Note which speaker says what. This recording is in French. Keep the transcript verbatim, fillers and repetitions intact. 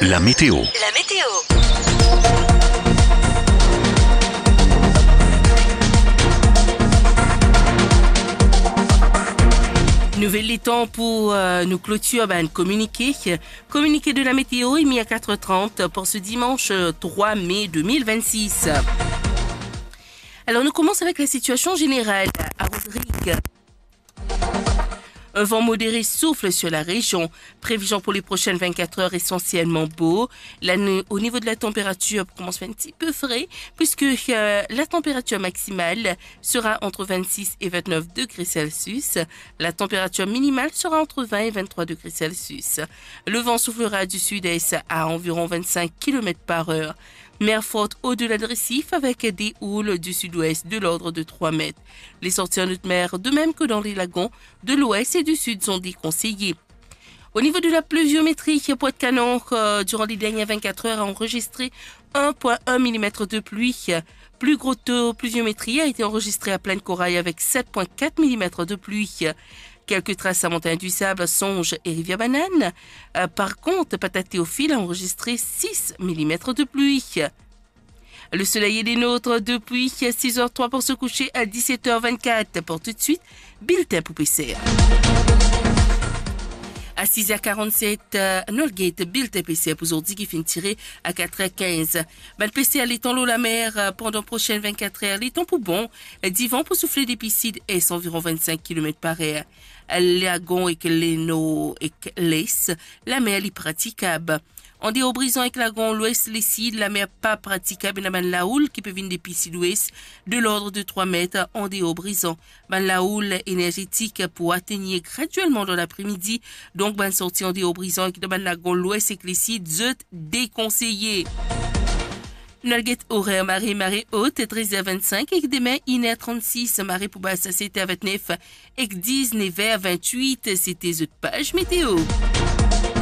Speaker 1: La météo.
Speaker 2: La météo. Nouvelle temps pour euh, nos clôtures, ben, communiqué. Communiqué de la météo émis à quatre heures trente pour ce dimanche trois mai deux mille vingt-six. Alors, nous commençons avec la situation générale à Rodrigue. Un vent modéré souffle sur la région. Prévision pour les prochaines vingt-quatre heures essentiellement beau. La, au niveau de la température, commence un petit peu frais puisque euh, la température maximale sera entre vingt-six et vingt-neuf degrés Celsius. La température minimale sera entre vingt et vingt-trois degrés Celsius. Le vent soufflera du sud-est à environ vingt-cinq kilomètres par heure. Mer forte au-delà de Récif avec des houles du sud-ouest de l'ordre de trois mètres. Les sorties en haute mer, de même que dans les lagons de l'ouest et du sud, sont déconseillées. Au niveau de la pluviométrie, Pointe-Canon, euh, durant les dernières vingt-quatre heures, a enregistré un virgule un millimètre de pluie. Plus gros taux pluviométrie a été enregistré à Plaine-Corail avec sept virgule quatre millimètres de pluie. Quelques traces à Montagne du Sable, Songe et Rivière-Banane. Euh, par contre, Patate-Théophile a enregistré six millimètres de pluie. Le soleil est des nôtres depuis six heures trois pour se coucher à dix-sept heures vingt-quatre. Pour tout de suite, bulletin pour P C R. À six heures quarante-sept, euh, Nolgate, bulletin P C R pour aujourd'hui qui finit tiré à quatre heures quinze. Ben, P C R, les temps l'eau la mer euh, pendant prochaines vingt-quatre heures. Les temps pour bon, divan pour souffler des piscides est environ vingt-cinq kilomètres par heure. Lagon et Léno et Laisse, la mer est praticable. En des brisant avec Lagon, l'ouest, les cides, la mer pas praticable, et la houle qui peut venir des piscides ouest de l'ordre de trois mètres en des brisant. Ben, la houle énergétique pour atteindre graduellement dans l'après-midi. Donc, ben, sortie en des brisant avec ben, Lagon, l'ouest et les cides, zut, déconseillé. Nalguette horaire, marée, marée haute, treize heures vingt-cinq, et demain, une heure trente-six, marée pour basse, c'était à vingt-neuf, et dix-neuf heures vingt-huit, c'était zut page météo.